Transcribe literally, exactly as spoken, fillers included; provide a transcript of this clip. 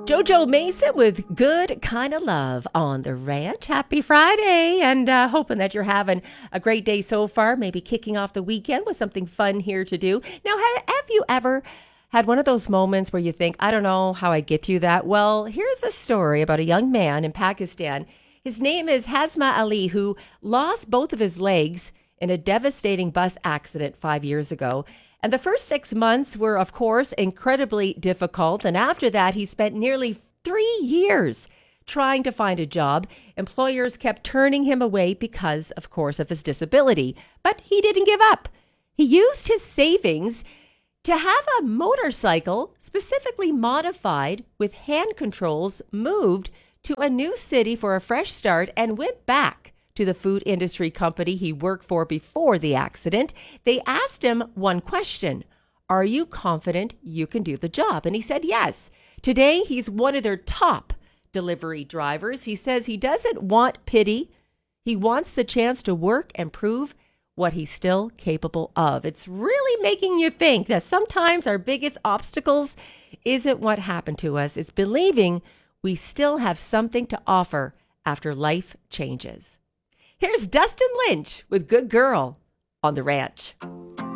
JoJo Mason with Good Kind of Love on the Ranch. Happy Friday, and uh, hoping that you're having a great day so far, maybe kicking off the weekend with something fun here to do. Now, ha- have you ever had one of those moments where you think, I don't know how I'd get to that? Well, here's a story about a young man in Pakistan. His name is Hazma Ali, who lost both of his legs in a devastating bus accident five years ago. And the first six months were, of course, incredibly difficult. And after that, he spent nearly three years trying to find a job. Employers kept turning him away because, of course, of his disability. But he didn't give up. He used his savings to have a motorcycle specifically modified with hand controls moved to a new city for a fresh start and went back to the food industry company he worked for before the accident. They asked him one question: are you confident you can do the job? And he said yes. Today, he's one of their top delivery drivers. He says he doesn't want pity. He wants the chance to work and prove what he's still capable of. It's really making you think that sometimes our biggest obstacles isn't what happened to us. It's believing we still have something to offer after life changes. Here's Dustin Lynch with Good Girl on the Ranch.